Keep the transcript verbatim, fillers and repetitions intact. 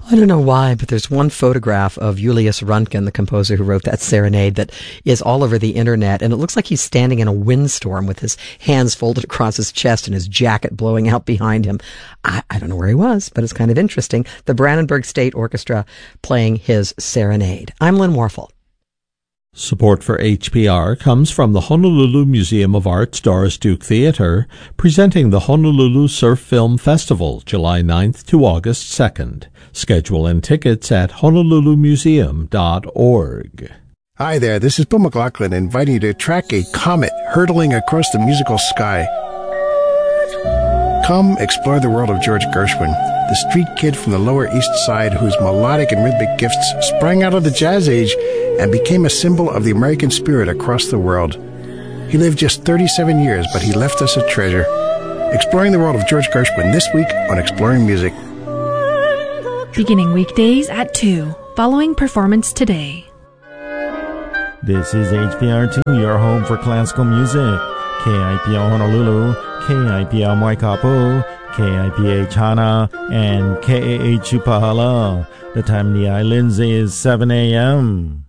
I don't know why, but there's one photograph of Julius Röntgen, the composer who wrote that serenade, that is all over the internet, and it looks like he's standing in a windstorm with his hands folded across his chest and his jacket blowing out behind him. I, I don't know where he was, but it's kind of interesting. The Brandenburg State Orchestra playing his serenade. I'm Lynn Warfel. Support for H P R comes from the Honolulu Museum of Art's Doris Duke Theater, presenting the Honolulu Surf Film Festival, July ninth to August second. Schedule and tickets at honolulu museum dot org. Hi there, this is Bill McLaughlin inviting you to track a comet hurtling across the musical sky. Come explore the world of George Gershwin, the street kid from the Lower East Side whose melodic and rhythmic gifts sprang out of the jazz age and became a symbol of the American spirit across the world. He lived just thirty-seven years, but he left us a treasure. Exploring the world of George Gershwin this week on Exploring Music. Beginning weekdays at two, following performance today. This is H P R two, your home for classical music. K I P L Honolulu, K I P L Waikapu, K I P H Hana, and K A H Upahala. The time in the islands is seven a.m.